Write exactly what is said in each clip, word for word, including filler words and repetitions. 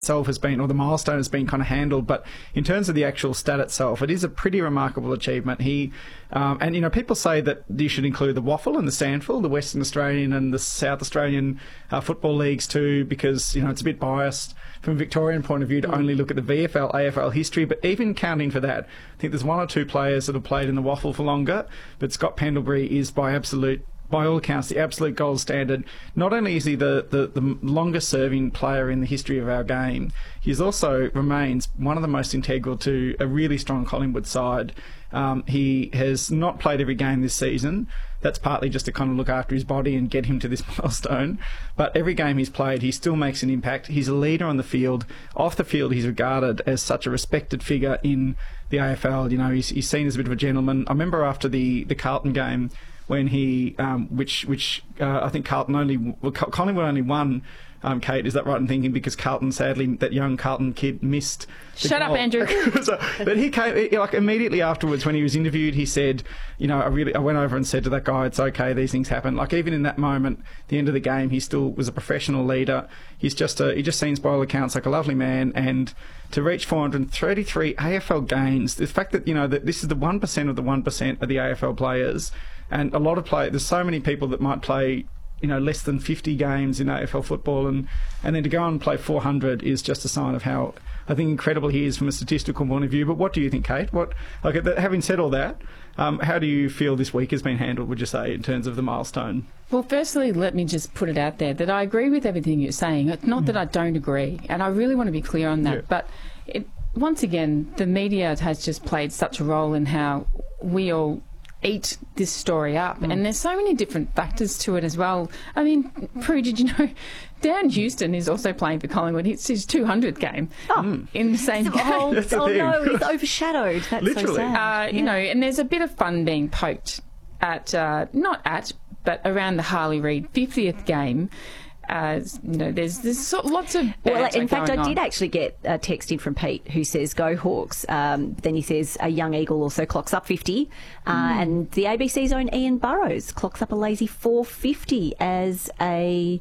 itself has been, or the milestone has been kind of handled, but in terms of the actual stat itself, it is a pretty remarkable achievement. He, um, and you know, people say that you should include the WAFL and the SANFL, the Western Australian and the South Australian uh, football leagues too, because you know it's a bit biased from a Victorian point of view to mm. only look at the V F L, A F L history. But even counting for that, I think there's one or two players that have played in the WAFL for longer, but Scott Pendlebury is by absolute by all accounts, the absolute gold standard. Not only is he the, the, the longest-serving player in the history of our game, he also remains one of the most integral to a really strong Collingwood side. Um, he has not played every game this season. That's partly just to kind of look after his body and get him to this milestone. But every game he's played, he still makes an impact. He's a leader on the field. Off the field, he's regarded as such a respected figure in the A F L. You know, he's, he's seen as a bit of a gentleman. I remember after the, the Carlton game, when he, um, which which uh, I think Carlton only, well, Collingwood only won, um, Kate, is that right in thinking, because Carlton, sadly, that young Carlton kid missed the Shut goal. up, Andrew. So, but he came, like immediately afterwards when he was interviewed, he said, you know, I really, I went over and said to that guy, it's okay, these things happen. Like even in that moment, the end of the game, he still was a professional leader. He's just a, he just seems by all accounts like a lovely man, and to reach four hundred thirty-three A F L gains, the fact that, you know, that this is the one percent of the one percent of the A F L players, and a lot of play, there's so many people that might play, you know, less than fifty games in A F L football, and, and then to go and play four hundred is just a sign of how, I think, incredible he is from a statistical point of view. But what do you think, Kate? What, like, having said all that, um, how do you feel this week has been handled, would you say, in terms of the milestone? Well, firstly, let me just put it out there that I agree with everything you're saying. It's not mm. that I don't agree, and I really want to be clear on that. Yeah. But it, once again, the media has just played such a role in how we all eat this story up, mm. and there's so many different factors to it as well. I mean, Prue, did you know Dan Houston is also playing for Collingwood? It's his two hundredth game oh. in the same game. Oh, oh no, it's overshadowed. That's Literally. so sad. Uh, yeah. You know, and there's a bit of fun being poked at, uh, not at, but around the Harley Reid fiftieth game. Uh, you know, there's there's so, lots of well, in fact, I on. did actually get a text in from Pete who says, "Go Hawks." Um, then he says, "A young eagle also clocks up fifty," uh, mm. and the A B C's own Ian Burrows clocks up a lazy four fifty as a.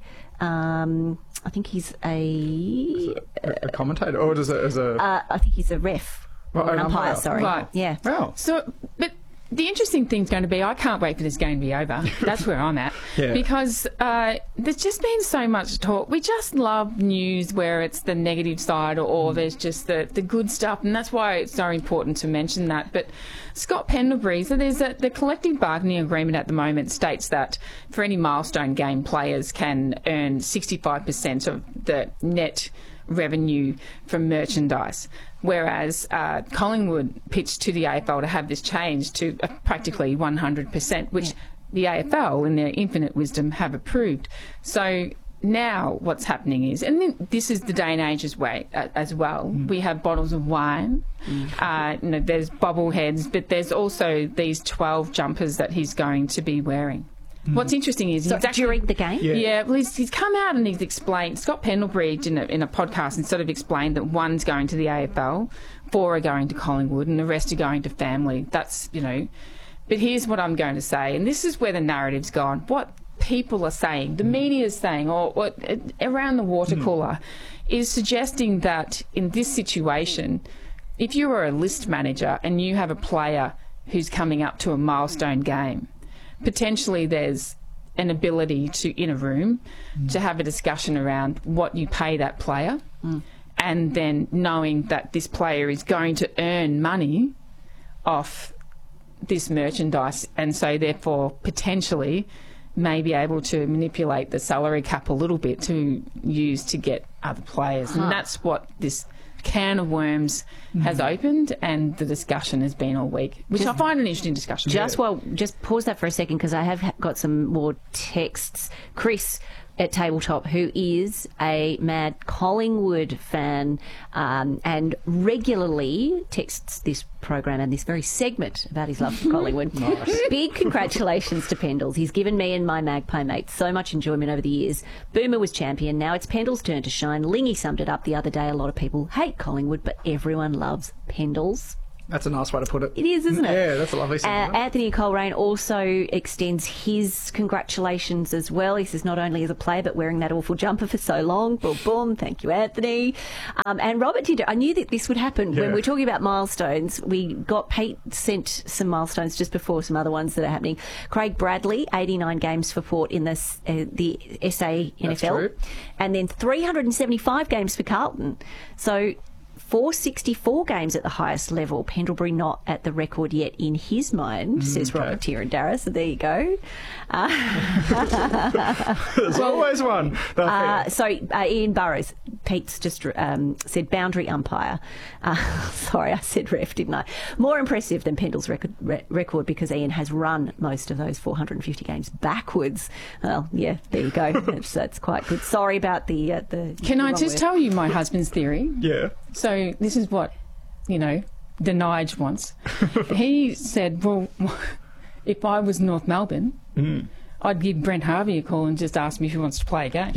Um, I think he's a a, a commentator, or as a, as a uh, I think he's a ref well, or an umpire. umpire. Sorry, right? Yeah. Wow. So, but. The interesting thing's going to be, I can't wait for this game to be over. That's where I'm at. Yeah. Because uh, there's just been so much talk. We just love news where it's the negative side, or, or there's just the, the good stuff, and that's why it's so important to mention that. But Scott Pendlebury, so there's a, the collective bargaining agreement at the moment states that for any milestone game, players can earn sixty-five percent of the net revenue from merchandise, whereas uh, Collingwood pitched to the A F L to have this changed to uh, practically one hundred percent, which the A F L, in their infinite wisdom, have approved. So now what's happening is, and this is the day and age as, way, uh, as well, mm. we have bottles of wine, mm. uh, you know, there's bobbleheads, but there's also these twelve jumpers that he's going to be wearing. Mm. What's interesting is so he's actually, during the game. Yeah, yeah well, he's, he's come out and he's explained. Scott Pendlebury in a, in a podcast and sort of explained that one's going to the A F L, four are going to Collingwood, and the rest are going to family. That's, you know. But here's what I'm going to say, and this is where the narrative's gone. What people are saying, the media's saying, or, or around the water cooler, mm. is suggesting that in this situation, if you are a list manager and you have a player who's coming up to a milestone game, potentially there's an ability to, in a room, mm. to have a discussion around what you pay that player, mm. and then knowing that this player is going to earn money off this merchandise, and so therefore potentially may be able to manipulate the salary cap a little bit to use to get other players. Huh. And that's what this can of worms mm. has opened, and the discussion has been all week, which just, I find an interesting discussion. Just yeah. well, just pause that for a second, because I have got some more texts. Chris at Tabletop, who is a mad Collingwood fan, um, and regularly texts this program and this very segment about his love for Collingwood. Nice. Big congratulations to Pendles. He's given me and my magpie mates so much enjoyment over the years. Boomer was champion. Now it's Pendles' turn to shine. Lingy summed it up the other day. A lot of people hate Collingwood, but everyone loves Pendles. That's a nice way to put it. It is, isn't it? Yeah, that's a lovely Uh, sentiment. Anthony Coleraine also extends his congratulations as well. He says not only as a player, but wearing that awful jumper for so long. Boom, boom. Thank you, Anthony. Um, and Robert did. I knew that this would happen Yeah. when we're talking about milestones. We got Pete sent some milestones just before some other ones that are happening. Craig Bradley, eighty-nine games for Port in this, uh, the S A N F L, true. and then three hundred seventy-five games for Carlton. So four hundred sixty-four games at the highest level. Pendlebury not at the record yet in his mind, says okay. Robert Tierandarra. So there you go. There's always one. No, Uh, so uh, Ian Burrows, Pete's just um, said boundary umpire. Uh, sorry, I said ref, didn't I? More impressive than Pendle's record, re- record because Ian has run most of those four hundred fifty games backwards. Well, yeah, there you go. that's, that's quite good. Sorry about the... Uh, the Can I wrong just word. tell you my husband's theory? yeah. So this is what, you know, the Nige wants. He said, well, if I was North Melbourne, Mm. I'd give Brent Harvey a call and just ask him if he wants to play a game.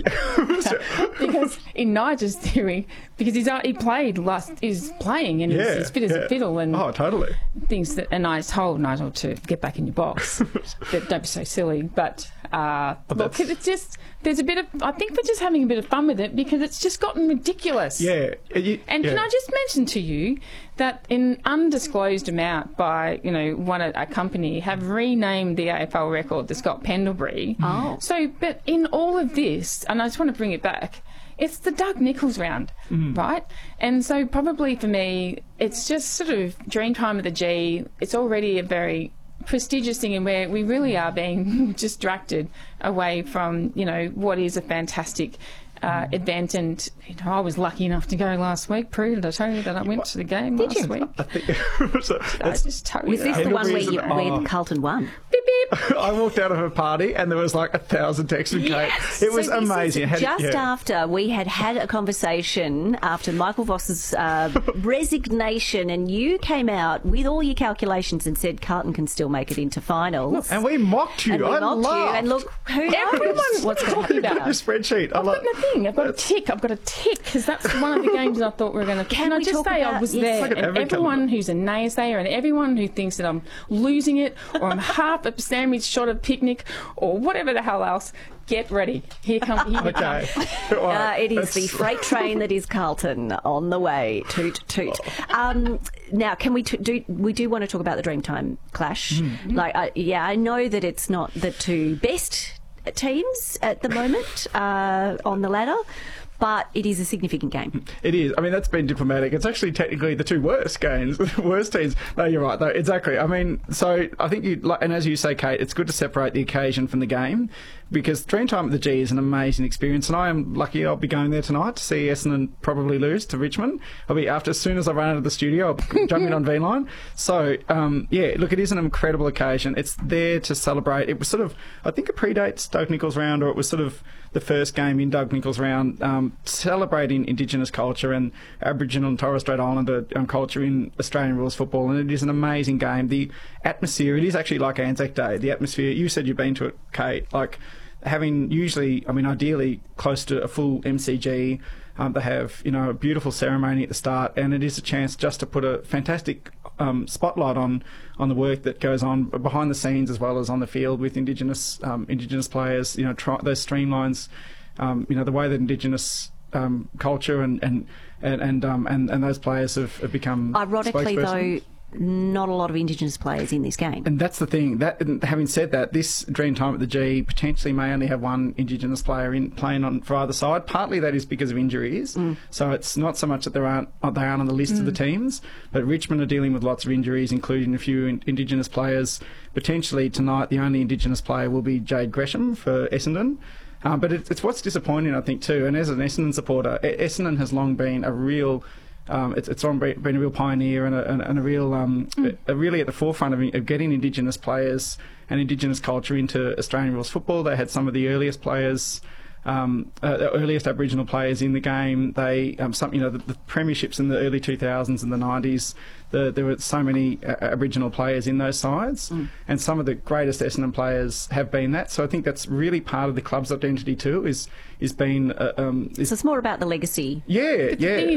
Because in Nigel's theory, because he's he played last, he's playing and Yeah, he's, he's fit as yeah. a fiddle and Oh, totally. things that, and I told Nigel to get back in your box, but don't be so silly. But uh, look, that's- it's just there's a bit of I think we're just having a bit of fun with it because it's just gotten ridiculous. Yeah. uh, you- And yeah. can I just mention to you that an undisclosed amount by, you know, one a, a company have renamed the A F L record the Scott Pendlebury. Oh. So, but in all of this, and I just want to bring it back, it's the Doug Nicholls round, right? And so probably for me, it's just sort of Dreamtime of the G. It's already a very prestigious thing and where we really are being distracted away from, you know, what is a fantastic uh, event. And you know, I was lucky enough to go last week. Prue, did I tell you that I went to the game Did last you? week? I think so I that's- just tell you Was this that. the one where, Pendlebury's you, an- where oh. Carlton won? Beep, beep. I walked out of a party and there was like a thousand texts from Kate. Yes! It was So this is amazing. It had- just yeah. after we had had a conversation after Michael Voss's uh, resignation, and you came out with all your calculations and said Carlton can still make it into finals. And we mocked you. And we I mocked laughed. you. And look, who knows Everyone's what's going to talking happen. about Your spreadsheet. I I've love got nothing. I've got a tick. I've got a tick because that's one of the games I thought we were going to. Can Can I we just talk say I about- was yes. there, Look at and every everyone comment. who's a naysayer and everyone who thinks that I'm losing it or I'm half a sandwich shot of picnic or whatever the hell else, get ready. Here come. Here we Okay. come. All Uh, right. it is That's- the freight train that is Carlton on the way. Toot toot. Um, now, can we t- do? We do want to talk about the Dreamtime clash. Like, I, yeah, I know that it's not the two best teams at the moment uh, on the ladder, but it is a significant game. It is. I mean, that's been diplomatic. It's actually technically the two worst games, the worst teams. No, you're right, though. Exactly. I mean, so I think you, like, and as you say, Kate, it's good to separate the occasion from the game because Dreamtime at the G is an amazing experience, and I am lucky I'll be going there tonight to see Essendon probably lose to Richmond. I'll be after as soon as I run out of the studio, I'll jump in on V Line. So, um, yeah, look, it is an incredible occasion. It's there to celebrate. It was sort of, I think it predates Doug Nicholls round, or it was sort of the first game in Doug Nicholls round, um, celebrating Indigenous culture and Aboriginal and Torres Strait Islander um, culture in Australian rules football, and it is an amazing game. The atmosphere, it is actually like Anzac Day. The atmosphere, you said you've been to it, Kate, like having usually, I mean, ideally close to a full M C G. Um, they have, you know, a beautiful ceremony at the start, and it is a chance just to put a fantastic um, spotlight on on the work that goes on behind the scenes as well as on the field with Indigenous um, Indigenous players. You know, try, those streamlines. Um, you know, the way that Indigenous um, culture and and and and, um, and and those players have, have become Ironically, spokespersons. though, not a lot of Indigenous players in this game. And that's the thing. That and having said that, this Dreamtime at the G potentially may only have one Indigenous player in playing on for either side. Partly that is because of injuries. Mm. So it's not so much that there aren't they aren't on the list of the teams, but Richmond are dealing with lots of injuries, including a few in, Indigenous players. Potentially tonight, the only Indigenous player will be Jade Gresham for Essendon. Um, but it, it's what's disappointing, I think, too. And as an Essendon supporter, E- Essendon has long been a real. Um, it's it's been a real pioneer and a, and, and a real, um, Mm. a, a really at the forefront of, of getting Indigenous players and Indigenous culture into Australian rules football. They had some of the earliest players, um, uh, the earliest Aboriginal players in the game. They, um, some, you know, the, the premierships in the early two thousands and the nineties. The, there were so many uh, Aboriginal players in those sides, Mm. and some of the greatest Essendon players have been that. So I think that's really part of the club's identity too. Is is being uh, um, is So it's more about the legacy. yeah But yeah. the thing is,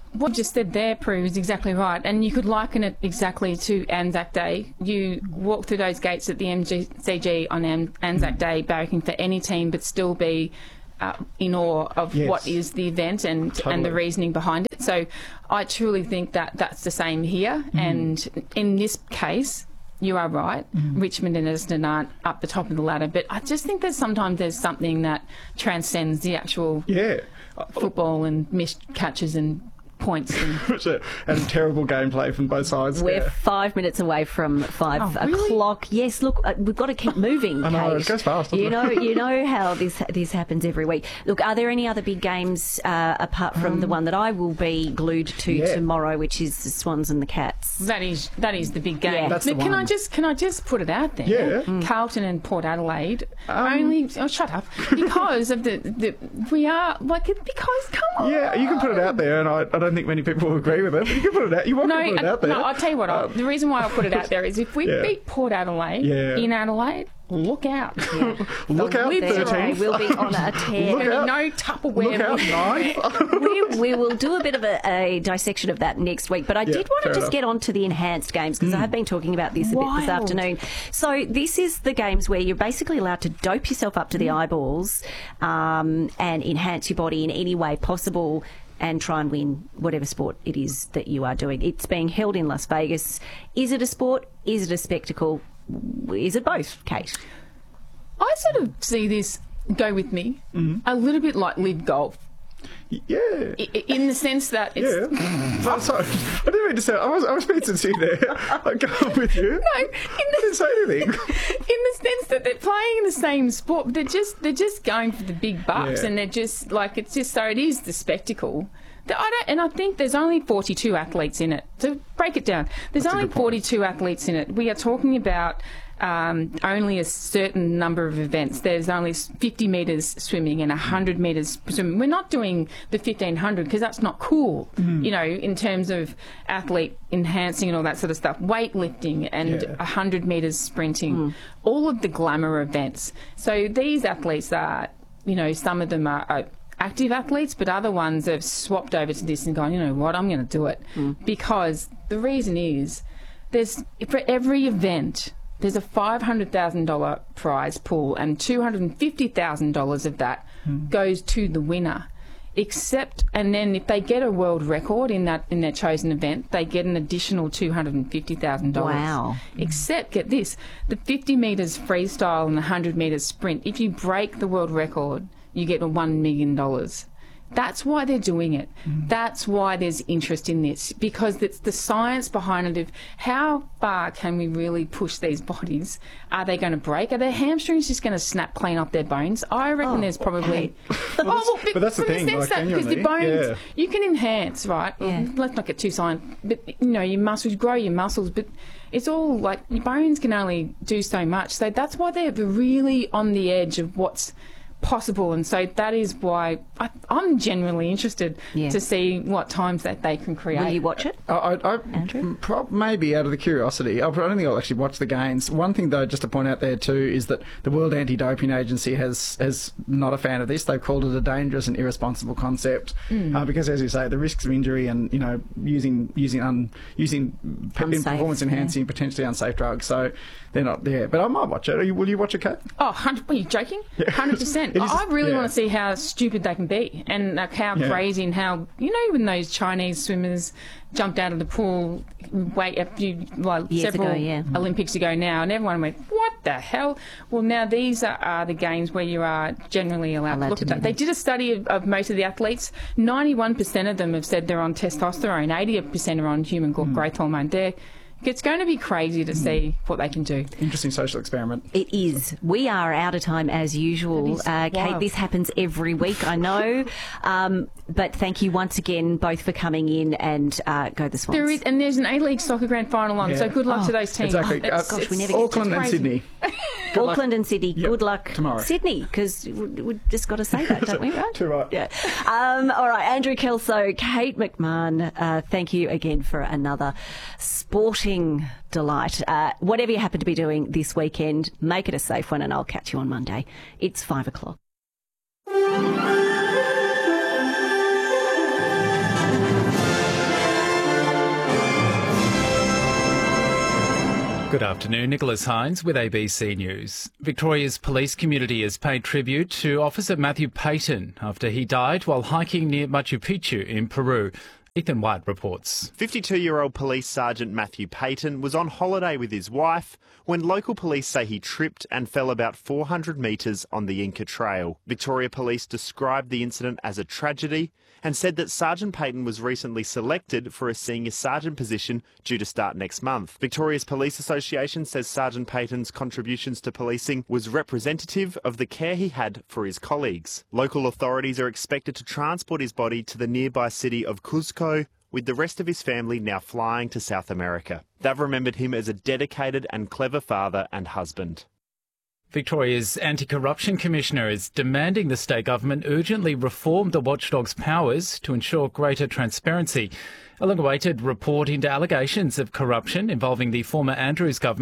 what you just said there, Prue, is exactly right. And you could liken it exactly to Anzac Day. You walk through those gates at the M C G on An- Anzac Day, barracking for any team, but still be uh, in awe of Yes. what is the event and, Totally. and the reasoning behind it. So I truly think that that's the same here. Mm. And in this case, you are right. Mm. Richmond and Essendon aren't up the top of the ladder. But I just think that sometimes there's something that transcends the actual Yeah. football and missed catches and points. And and terrible gameplay from both sides. We're yeah. five minutes away from five Oh, really? o'clock. Yes, look, uh, we've got to keep moving. I know, Kate. it goes fast, doesn't You it? know, you know how this this happens every week. Look, are there any other big games uh, apart from the one that I will be glued to yeah. tomorrow, which is the Swans and the Cats? That is that is the big game. Yeah. That's but the can I one. just can I just put it out there? Yeah. Mm. Carlton and Port Adelaide Um, only. Oh, shut up! Because of the, the we are like because come on. Yeah, you can put it out there, and I, I don't think many people will agree with it, but you can put it out. You want No, to put it I- out there. no. I'll tell you what. I- Um, the reason why I put it out there is if we Yeah. beat Port Adelaide Yeah. in Adelaide, look out. Look out, lids are They thirteenth. will be on a tear. Look out. No Tupperware. Look out, ninth. we, we will do a bit of a, a dissection of that next week. But I Yeah, did want to fair just enough. get on to the enhanced games because I have been talking about this a bit this Wild. afternoon. So this is the games where you're basically allowed to dope yourself up to the eyeballs um, and enhance your body in any way possible and try and win whatever sport it is that you are doing. It's being held in Las Vegas. Is it a sport? Is it a spectacle? Is it both, Kate? I sort of see this. Go with me. Mm-hmm. A little bit like live golf. Yeah. I- I- In the sense that it's Yeah. I'm sorry. I didn't mean to say I was, I was being sincere there. I go with you. No, in I the, didn't say anything. in the sense that they're playing in the same sport, but they're just they're just going for the big bucks, Yeah. and they're just like it's just so it is the spectacle. The- I don't, and I think there's only forty-two athletes in it. So break it down. There's That's a only good point. forty-two athletes in it. We are talking about um, only a certain number of events. There's only fifty metres swimming and one hundred metres swimming. We're not doing the fifteen hundred because that's not cool, Mm-hmm. you know, in terms of athlete enhancing and all that sort of stuff. Weightlifting and Yeah. one hundred metres sprinting, all of the glamour events. So these athletes are, you know, some of them are, are active athletes, but other ones have swapped over to this and gone, you know what, I'm going to do it. Because the reason is there's for every event, there's a five hundred thousand dollars prize pool and two hundred fifty thousand dollars of that goes to the winner. Except, and then if they get a world record in that in their chosen event, they get an additional two hundred fifty thousand dollars. Wow. Except, get this, the fifty metres freestyle and the one hundred metres sprint, if you break the world record, you get a one million dollars. That's why they're doing it. That's why there's interest in this, because it's the science behind it of how far can we really push these bodies? Are they going to break? Are their hamstrings just going to snap clean off their bones? I reckon Oh, there's probably... Well, that's- well, but that's the from thing, sense like, that, because the genuinely, bones, yeah. you can enhance, right? Yeah. Let's not get too science, but you know, your muscles grow your muscles, but it's all like your bones can only do so much. So that's why they're really on the edge of what's possible, and so that is why I, I'm genuinely interested Yeah. to see what times that they can create. Will you watch it? I, I, I Andrew? prob- maybe out of the curiosity. I don't think I'll actually watch the games. One thing, though, just to point out there too, is that the World Anti-Doping Agency has has not a fan of this. They've called it a dangerous and irresponsible concept uh, because, as you say, the risks of injury and you know using using un, using p- Unsafe, performance enhancing, potentially unsafe drugs. So they're not there. But I might watch it. Are you, will you watch it, Kate? Oh, one hundred, are you joking? one hundred percent. It is- I really yeah. want to see how stupid they can be and like how Yeah. crazy and how, you know, when those Chinese swimmers jumped out of the pool wait a few, well, Years several ago, yeah. Olympics ago now, and everyone went, what the hell? Well, now these are, are the games where you are generally allowed, Allowed to look to at do that. They that. did a study of, of most of the athletes. ninety-one percent of them have said they're on testosterone. eighty percent are on human Hmm. growth hormone. They're, it's going to be crazy to see what they can do. Interesting social experiment. It is. We are out of time as usual. That is Uh, Kate, wild. this happens every week, I know. um, but thank you once again both for coming in and uh, go the Swans. There is, and there's an A-League soccer grand final on, Yeah. so good luck to those teams. Exactly. It's- Uh, gosh, we it's- never get to Auckland and crazy. Sydney. Auckland and Sydney. Yep. Good luck Tomorrow. Sydney, because we, we just got to say that, don't we? Right? Too right. Yeah. Um, all right, Andrew Kelso, Kate McMahon, uh, thank you again for another sporting delight. Uh, whatever you happen to be doing this weekend, make it a safe one, and I'll catch you on Monday. It's five o'clock. Good afternoon, Nicholas Hines with A B C News. Victoria's police community has paid tribute to Officer Matthew Payton after he died while hiking near Machu Picchu in Peru. Ethan White reports. fifty-two-year-old Police Sergeant Matthew Payton was on holiday with his wife when local police say he tripped and fell about four hundred metres on the Inca Trail. Victoria Police described the incident as a tragedy and said that Sergeant Payton was recently selected for a senior sergeant position due to start next month. Victoria's Police Association says Sergeant Payton's contributions to policing was representative of the care he had for his colleagues. Local authorities are expected to transport his body to the nearby city of Cuzco, with the rest of his family now flying to South America. They've remembered him as a dedicated and clever father and husband. Victoria's Anti-Corruption Commissioner is demanding the state government urgently reform the watchdog's powers to ensure greater transparency. A long-awaited report into allegations of corruption involving the former Andrews government